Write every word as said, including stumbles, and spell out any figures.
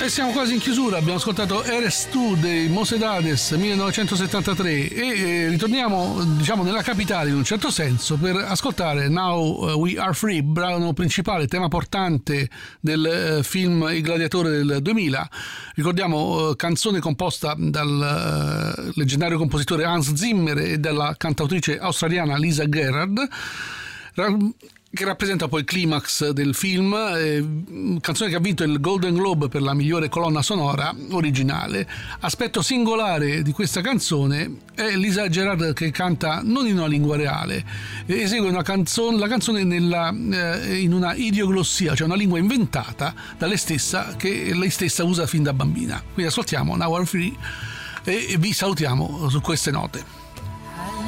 E siamo quasi in chiusura, abbiamo ascoltato Eres Tu dei Mocedades millenovecentosettantatré e eh, ritorniamo diciamo nella capitale in un certo senso per ascoltare Now We Are Free, brano principale, tema portante del eh, film Il Gladiatore del duemila. Ricordiamo eh, canzone composta dal eh, leggendario compositore Hans Zimmer e dalla cantautrice australiana Lisa Gerrard, che rappresenta poi il climax del film, eh, canzone che ha vinto il Golden Globe per la migliore colonna sonora originale. Aspetto singolare di questa canzone è Lisa Gerrard che canta non in una lingua reale, eh, esegue una canzone, la canzone nella, eh, in una idioglossia, cioè una lingua inventata da lei stessa, che lei stessa usa fin da bambina. Quindi ascoltiamo Now We're Free e vi salutiamo su queste note.